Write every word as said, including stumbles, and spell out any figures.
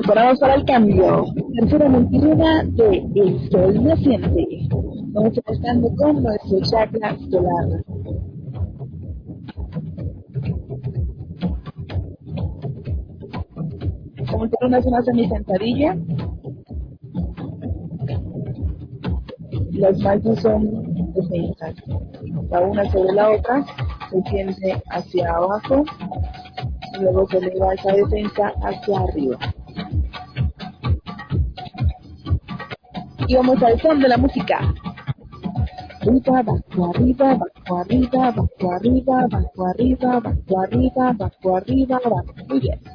Preparamos para el cambio. Tercera multiruna de El Sol Naciente. Vamos empezando con nuestro chakra solar. La multiruna es una semisentadilla. Las mallas son defensas. La una sobre la otra se tiende hacia abajo y luego se eleva esa defensa hacia arriba. Y vamos al son de la música. Arriba, bajo, arriba, bajo, arriba, bajo, arriba, bajo, arriba, bajo, arriba, bajo, arriba, bajo. Muy bien.